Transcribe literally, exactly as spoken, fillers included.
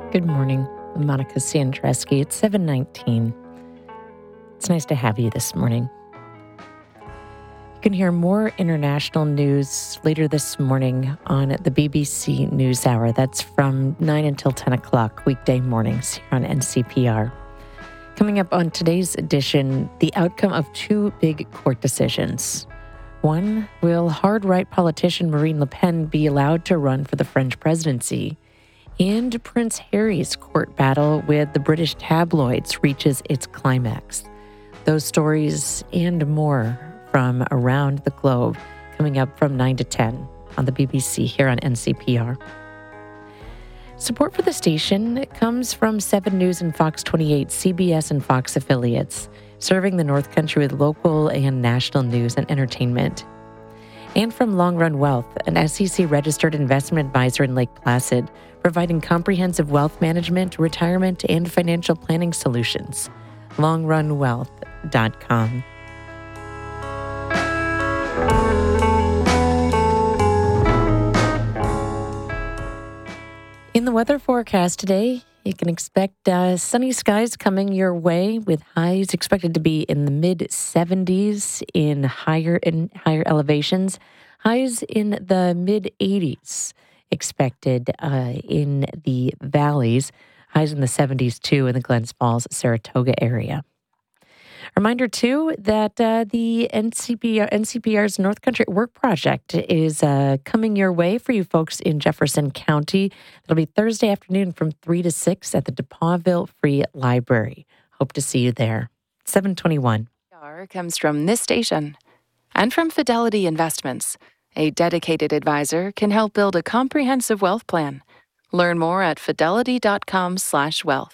Good morning. I'm Monica Sandreski. It's seven nineteen. It's nice to have you this morning. You can hear more international news later this morning on the B B C NewsHour. That's from nine until ten o'clock, weekday mornings here on N C P R. Coming up on today's edition, the outcome of two big court decisions. One, will hard-right politician Marine Le Pen be allowed to run for the French presidency? And Prince Harry's court battle with the British tabloids reaches its climax. Those stories and more from around the globe coming up from nine to ten on the B B C here on N C P R. Support for the station comes from seven News and Fox twenty-eight, C B S and Fox affiliates, serving the North Country with local and national news and entertainment. And from Long Run Wealth, an S E C-registered investment advisor in Lake Placid, providing comprehensive wealth management, retirement, and financial planning solutions. long run wealth dot com. In the weather forecast today, you can expect uh, sunny skies coming your way with highs expected to be in the mid seventies in higher in higher elevations, highs in the mid eighties expected uh, in the valleys, highs in the seventies too in the Glens Falls, Saratoga area. Reminder, too, that uh, the N C P R, N C P R's North Country Work Project is uh, coming your way for you folks in Jefferson County. It'll be Thursday afternoon from three to six at the DePauwville Free Library. Hope to see you there. seven twenty-one. Comes from this station and from Fidelity Investments. A dedicated advisor can help build a comprehensive wealth plan. Learn more at fidelity dot com slash wealth.